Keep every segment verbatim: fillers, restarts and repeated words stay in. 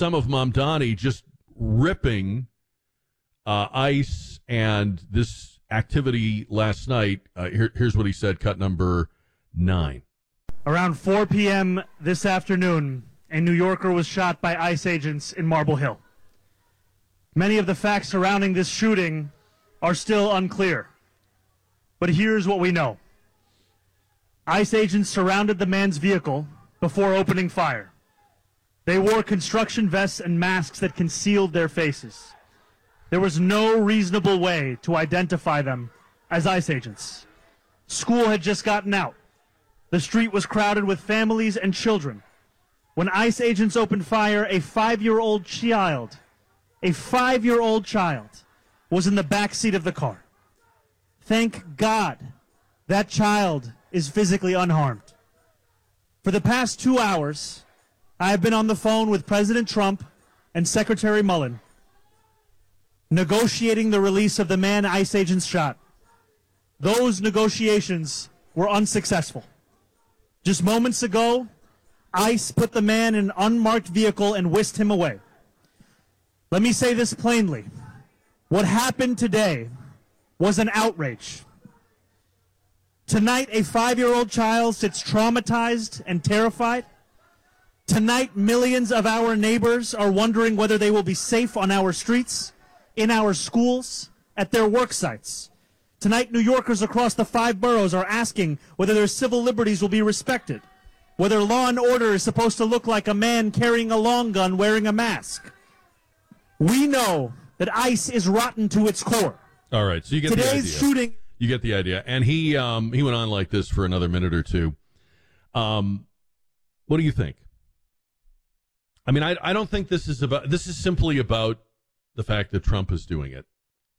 some of Mamdani just ripping uh, ICE and this activity last night. Uh, here, here's what he said, cut number nine. Around four p.m. this afternoon, a New Yorker was shot by ICE agents in Marble Hill. Many of the facts surrounding this shooting are still unclear. But here's what we know. ICE agents surrounded the man's vehicle before opening fire. They wore construction vests and masks that concealed their faces. There was no reasonable way to identify them as ICE agents. School had just gotten out. The street was crowded with families and children. When ICE agents opened fire, a five-year-old child, a five-year-old child, was in the back seat of the car. Thank God that child is physically unharmed. For the past two hours, I have been on the phone with President Trump and Secretary Mullen, negotiating the release of the man ICE agents shot. Those negotiations were unsuccessful. Just moments ago, ICE put the man in an unmarked vehicle and whisked him away. Let me say this plainly. What happened today was an outrage. Tonight, a five-year-old child sits traumatized and terrified. Tonight, millions of our neighbors are wondering whether they will be safe on our streets, in our schools, at their work sites. Tonight, New Yorkers across the five boroughs are asking whether their civil liberties will be respected, whether law and order is supposed to look like a man carrying a long gun wearing a mask. We know that ICE is rotten to its core. All right, so you get Today's the idea. shooting. You get the idea. And he um, he went on like this for another minute or two. Um, what do you think? I mean, I I don't think this is about. This is simply about the fact that Trump is doing it.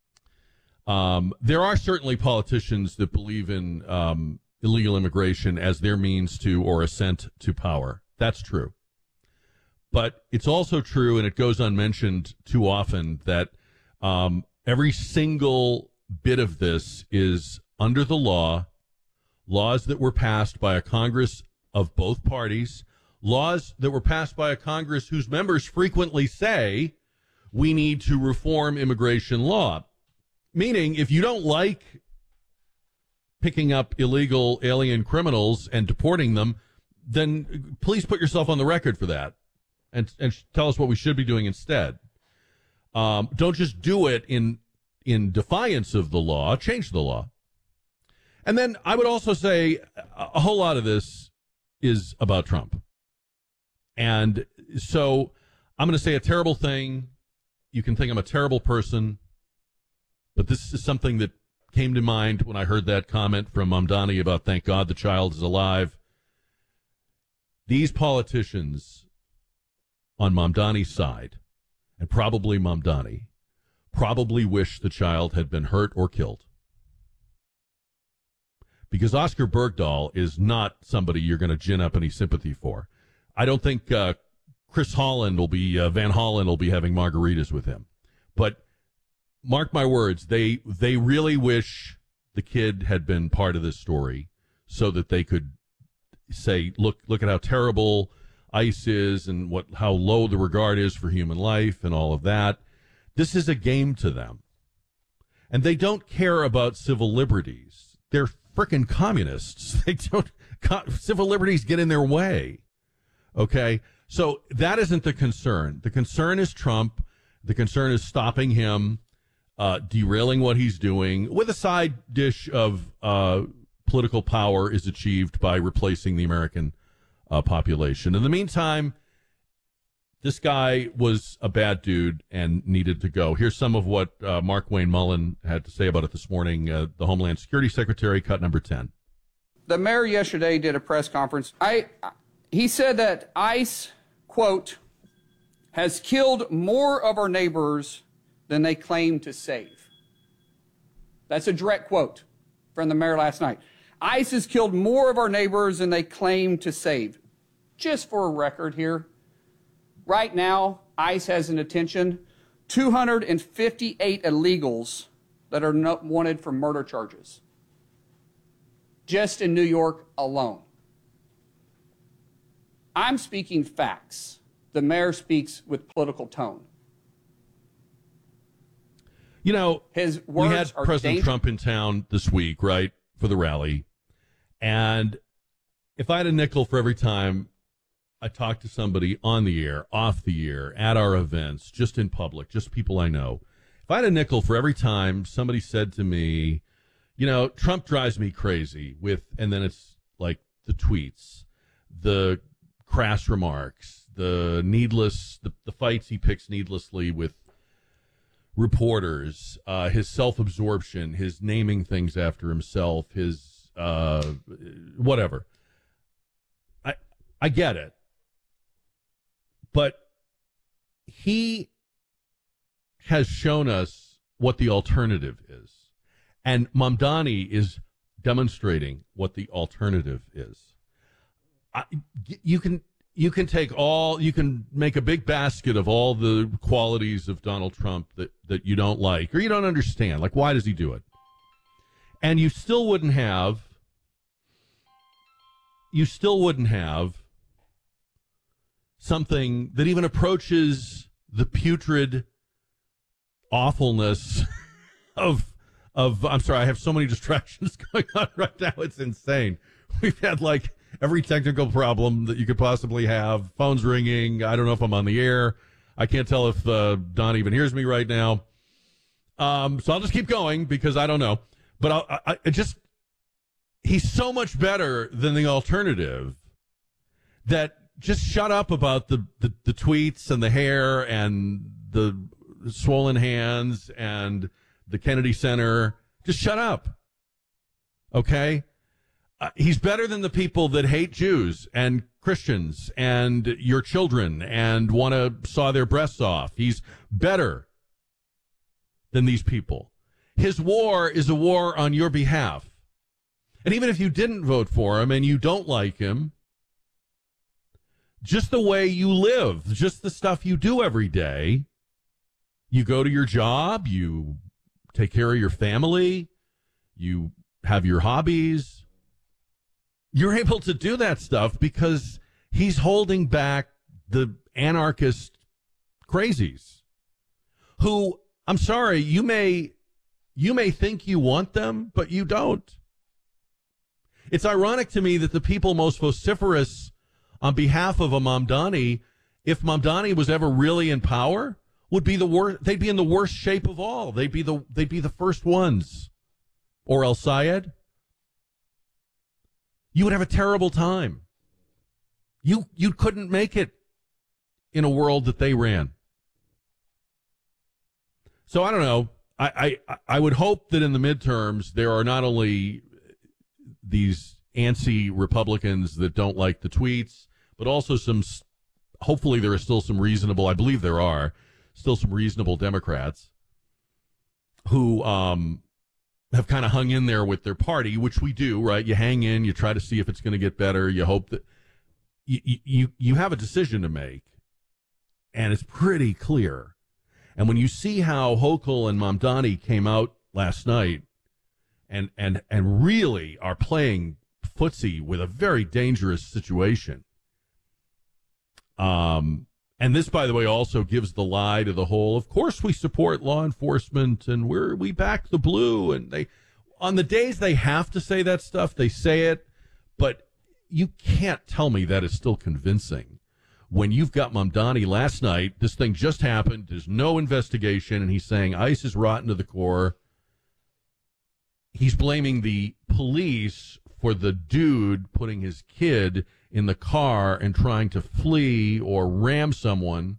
Um, there are certainly politicians that believe in um, illegal immigration as their means to or ascent to power. That's true. But it's also true, and it goes unmentioned too often, that um, every single bit of this is under the law, laws that were passed by a Congress of both parties, laws that were passed by a Congress whose members frequently say we need to reform immigration law. Meaning, if you don't like picking up illegal alien criminals and deporting them, then please put yourself on the record for that and, and tell us what we should be doing instead. Um, don't just do it in in defiance of the law. Change the law. And then I would also say a whole lot of this is about Trump. And so I'm going to say a terrible thing. You can think I'm a terrible person. But this is something that came to mind when I heard that comment from Mamdani about thank God the child is alive. These politicians on Mamdani's side, and probably Mamdani, probably wish the child had been hurt or killed. Because Oscar Bergdahl is not somebody you're going to gin up any sympathy for. I don't think uh, Chris Holland will be, uh, Van Hollen will be having margaritas with him. But mark my words, they they really wish the kid had been part of this story so that they could say, look look at how terrible ICE is and what how low the regard is for human life and all of that. This is a game to them. And they don't care about civil liberties. They're frickin' communists. They don't civil liberties get in their way. Okay? So that isn't the concern. The concern is Trump. The concern is stopping him. Uh, derailing what he's doing with a side dish of uh, political power is achieved by replacing the American uh, population. In the meantime, this guy was a bad dude and needed to go. Here's some of what uh, Mark Wayne Mullen had to say about it this morning. Uh, the Homeland Security Secretary, cut number ten. The mayor yesterday did a press conference. I, he said that ICE, quote, has killed more of our neighbors than they claim to save. That's a direct quote from the mayor last night. ICE has killed more of our neighbors than they claim to save. Just for a record here, right now, ICE has in detention two hundred fifty-eight illegals that are not wanted for murder charges. Just in New York alone. I'm speaking facts. the mayor speaks with political tone. You know, his we words had are President dangerous. Trump in town this week, right, for the rally. And if I had a nickel for every time I talked to somebody on the air, off the air, at our events, just in public, just people I know, if I had a nickel for every time somebody said to me, you know, Trump drives me crazy with, and then it's like the tweets, the crass remarks, the needless, the, the fights he picks needlessly with reporters, uh, his self-absorption, his naming things after himself, his uh, whatever. I I get it. But he has shown us what the alternative is. And Mamdani is demonstrating what the alternative is. I, you can you can take all you can make a big basket of all the qualities of Donald Trump that, that you don't like or you don't understand. Like, why does he do it? And you still wouldn't have you still wouldn't have something that even approaches the putrid awfulness of of I'm sorry, I have so many distractions going on right now. It's insane. We've had like every technical problem that you could possibly have. Phone's ringing. I don't know if I'm on the air. I can't tell if uh, Don even hears me right now. Um, so I'll just keep going because I don't know. But I'll, I, I just he's so much better than the alternative that just shut up about the, the, the tweets and the hair and the swollen hands and the Kennedy Center. Just shut up. Okay? Uh, he's better than the people that hate Jews and Christians and your children and want to saw their breasts off. He's better than these people. His war is a war on your behalf. And even if you didn't vote for him and you don't like him, just the way you live, just the stuff you do every day, you go to your job, you take care of your family, you have your hobbies, you're able to do that stuff because he's holding back the anarchist crazies who, I'm sorry, you may you may think you want them, but you don't. It's ironic to me that the people most vociferous on behalf of a Mamdani, if Mamdani was ever really in power, would be the worst. They'd be in the worst shape of all. They'd be the they'd be the first ones. Or El Sayed. You would have a terrible time. You you couldn't make it in a world that they ran. So I don't know. I, I, I would hope that in the midterms there are not only these antsy Republicans that don't like the tweets, but also some, hopefully there are still some reasonable, I believe there are, still some reasonable Democrats who um, have kind of hung in there with their party, which we do, right? You hang in, you try to see if it's going to get better, you hope that you, you, you have a decision to make, and it's pretty clear. And when you see how Hochul and Mamdani came out last night and, and, and really are playing footsie with a very dangerous situation. Um, and this, by the way, also gives the lie to the whole, of course we support law enforcement and we're, we back the blue. And they, on the days they have to say that stuff, they say it, but you can't tell me that is still convincing. When you've got Mamdani last night, this thing just happened, there's no investigation, and he's saying ICE is rotten to the core. He's blaming the police for the dude putting his kid in the car and trying to flee or ram someone.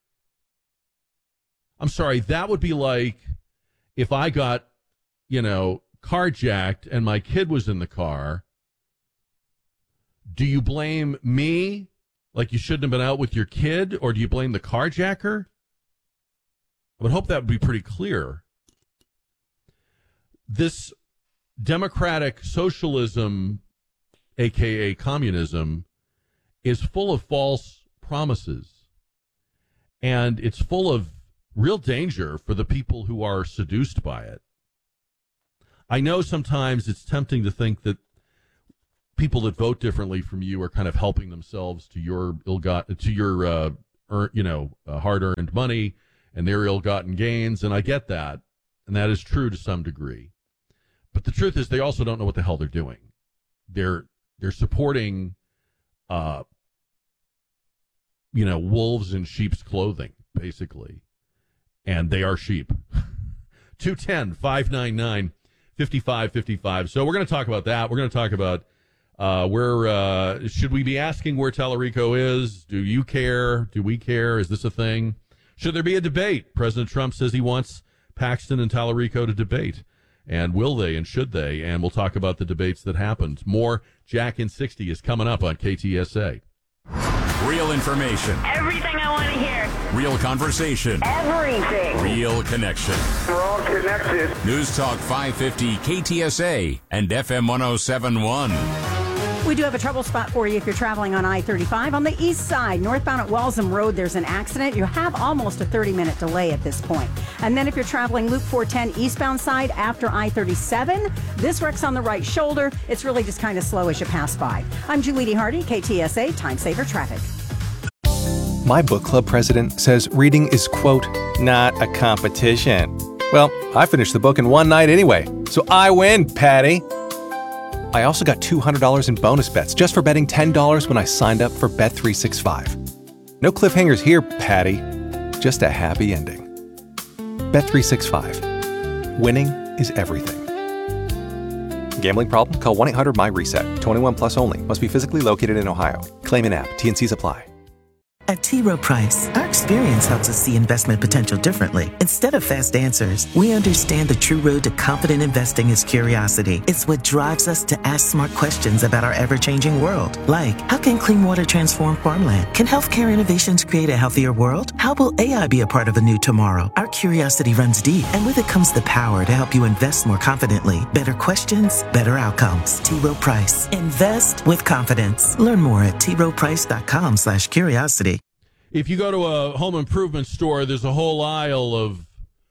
I'm sorry, that would be like if I got, you know, carjacked and my kid was in the car. Do you blame me? Like you shouldn't have been out with your kid, or do you blame the carjacker? I would hope that would be pretty clear. This democratic socialism, a k a communism, is full of false promises. And it's full of real danger for the people who are seduced by it. I know sometimes it's tempting to think that people that vote differently from you are kind of helping themselves to your ill-got, to your uh, earn, you know, uh, hard-earned money and their ill-gotten gains, and I get that, and that is true to some degree. But the truth is, they also don't know what the hell they're doing. They're they're supporting, uh, you know, wolves in sheep's clothing, basically, and they are sheep. two one zero, five nine nine, five five five five. So we're going to talk about that. We're going to talk about uh, where uh, should we be asking where Tallarico is? Do you care? Do we care? Is this a thing? Should there be a debate? President Trump says he wants Paxton and Tallarico to debate. And will they and should they? And we'll talk about the debates that happened. More Jack in sixty is coming up on K T S A. Real information. Everything I want to hear. Real conversation. Everything. Real connection. We're all connected. News Talk five fifty K T S A and F M one oh seven point one. We do have a trouble spot for you if you're traveling on I thirty-five. On the east side, northbound at Walsham Road, there's an accident. You have almost a thirty-minute delay at this point. And then if you're traveling Loop four ten eastbound side after I thirty-seven, this wreck's on the right shoulder. It's really just kind of slow as you pass by. I'm Julie D. Hardy, K T S A, Time Saver Traffic. My book club president says reading is, quote, not a competition. Well, I finished the book in one night anyway, so I win, Patty. I also got two hundred dollars in bonus bets just for betting ten dollars when I signed up for Bet three sixty-five. No cliffhangers here, Patty. Just a happy ending. Bet three sixty-five. Winning is everything. Gambling problem? Call one eight hundred my reset. twenty-one plus only. Must be physically located in Ohio. Claim in app. T N Cs apply. At T. Rowe Price, our experience helps us see investment potential differently. Instead of fast answers, we understand the true road to confident investing is curiosity. It's what drives us to ask smart questions about our ever-changing world. Like, how can clean water transform farmland? Can healthcare innovations create a healthier world? How will A I be a part of a new tomorrow? Our curiosity runs deep, and with it comes the power to help you invest more confidently. Better questions, better outcomes. T. Rowe Price. Invest with confidence. Learn more at t rowe price dot com slash curiosity. If you go to a home improvement store, there's a whole aisle of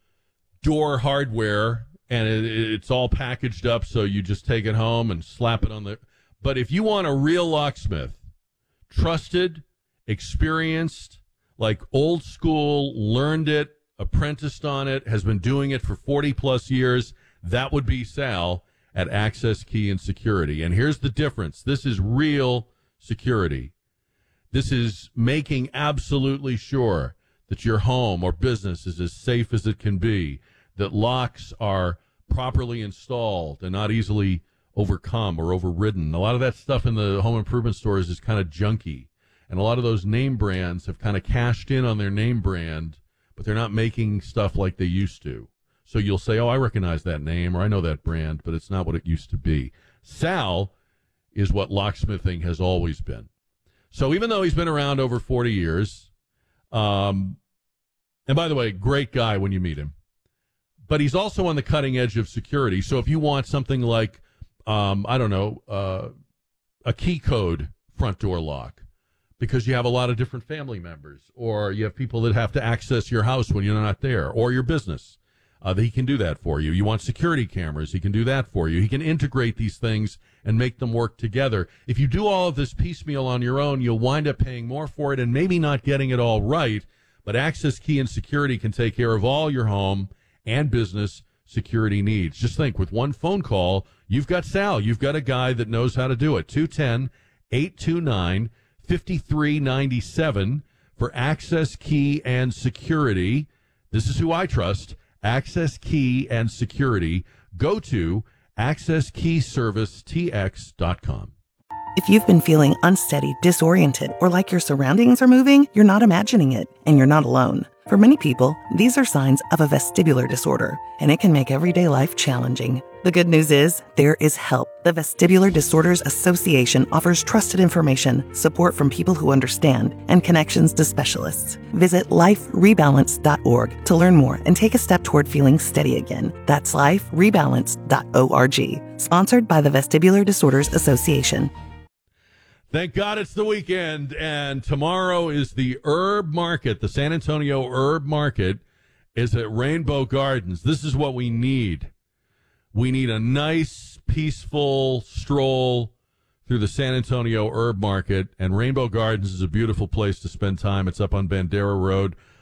door hardware, and it, it's all packaged up, so you just take it home and slap it on the... But if you want a real locksmith, trusted, experienced, like old school, learned it, apprenticed on it, has been doing it for forty plus years, that would be Sal at Access Key and Security. And here's the difference. This is real security. This is making absolutely sure that your home or business is as safe as it can be, that locks are properly installed and not easily overcome or overridden. A lot of that stuff in the home improvement stores is kind of junky, and a lot of those name brands have kind of cashed in on their name brand, but they're not making stuff like they used to. So you'll say, oh, I recognize that name or I know that brand, but it's not what it used to be. Sal is what locksmithing has always been. So even though he's been around over forty years, um, and by the way, great guy when you meet him, but he's also on the cutting edge of security. So if you want something like, um, I don't know, uh, a key code front door lock, because you have a lot of different family members, or you have people that have to access your house when you're not there, or your business, uh, he can do that for you. You want security cameras, he can do that for you. He can integrate these things and make them work together. If you do all of this piecemeal on your own, you'll wind up paying more for it and maybe not getting it all right. But Access Key and Security can take care of all your home and business security needs. Just think, with one phone call, you've got Sal. You've got a guy that knows how to do it. two one zero, eight two nine, five three nine seven for Access Key and Security. This is who I trust. Access Key and Security. Go to access key service t x dot com. If you've been feeling unsteady, disoriented, or like your surroundings are moving, you're not imagining it, and you're not alone. For many people, these are signs of a vestibular disorder, and it can make everyday life challenging. The good news is, there is help. The Vestibular Disorders Association offers trusted information, support from people who understand, and connections to specialists. Visit life rebalance dot org to learn more and take a step toward feeling steady again. That's life rebalance dot org. Sponsored by the Vestibular Disorders Association. Thank God it's the weekend, and tomorrow is the Herb Market. The San Antonio Herb Market is at Rainbow Gardens. This is what we need. We need a nice, peaceful stroll through the San Antonio Herb Market, and Rainbow Gardens is a beautiful place to spend time. It's up on Bandera Road